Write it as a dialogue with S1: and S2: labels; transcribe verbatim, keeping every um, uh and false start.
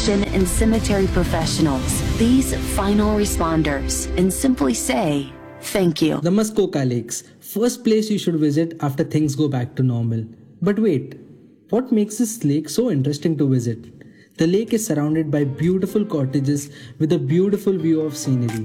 S1: construction and cemetery professionals, these final responders, and simply say, thank you.
S2: The Muskoka Lakes, first place you should visit after things go back to normal. But wait, what makes this lake so interesting to visit? The lake is surrounded by beautiful cottages with a beautiful view of scenery.